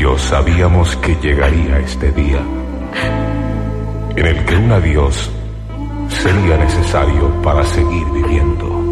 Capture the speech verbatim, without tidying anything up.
yo sabíamos que llegaría este día en el que un adiós sería necesario para seguir viviendo.